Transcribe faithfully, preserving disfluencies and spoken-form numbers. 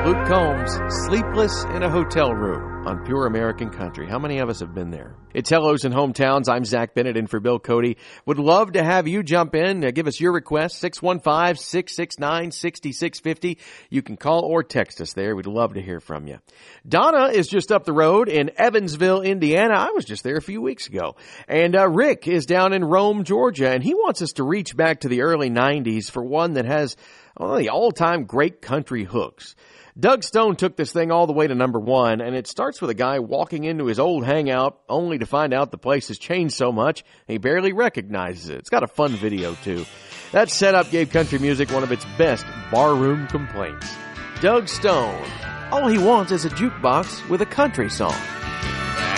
Luke Combs, Sleepless in a Hotel Room on Pure American Country. How many of us have been there? It's Hellos and Hometowns. I'm Zach Bennett in for Bill Cody. Would love to have you jump in. Uh, give us your request, six one five, six six nine, six six five zero. You can call or text us there. We'd love to hear from you. Donna is just up the road in Evansville, Indiana. I was just there a few weeks ago. And uh, Rick is down in Rome, Georgia, and he wants us to reach back to the early nineties for one that has one of the all-time great country hooks. Doug Stone took this thing all the way to number one, and it starts with a guy walking into his old hangout only to find out the place has changed so much he barely recognizes it. It's got a fun video, too. That setup gave country music one of its best barroom complaints. Doug Stone, all he wants is a jukebox with a country song.